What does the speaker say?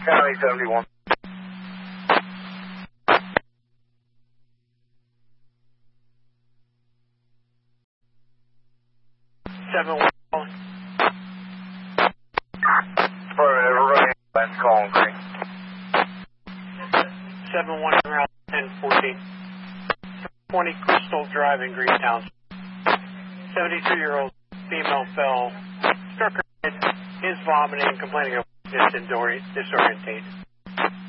County 71. 7-1. Everybody, that's calling green. 7-1 around 1014. 20 Crystal Drive in Greentown. 72-year-old female fell, struck her head, is vomiting, complaining of disorientation.